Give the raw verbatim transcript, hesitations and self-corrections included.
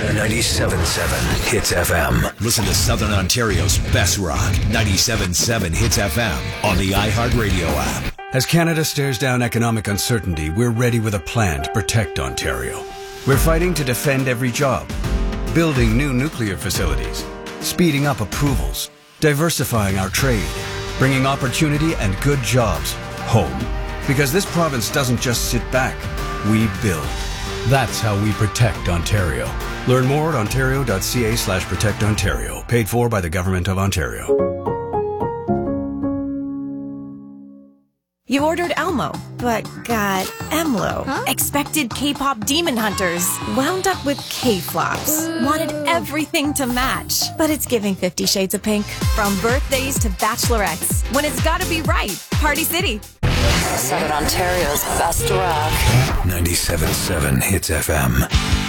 ninety-seven point seven Hits F M. Listen to Southern Ontario's best rock. ninety-seven point seven Hits F M on the iHeartRadio app. As Canada stares down economic uncertainty, we're ready with a plan to protect Ontario. We're fighting to defend every job, building new nuclear facilities, speeding up approvals, diversifying our trade, bringing opportunity and good jobs home. Because this province doesn't just sit back, we build. That's how we protect Ontario. Learn more at ontario.ca slash protect Ontario. Paid for by the Government of Ontario. You ordered Elmo, but got Emlo. Huh? Expected K-pop demon hunters. Wound up with K-flops. Wanted everything to match. But it's giving Fifty Shades of Pink. From birthdays to bachelorettes. When it's gotta be right. Party City. Southern Ontario's best rock. ninety-seven point seven Hits F M.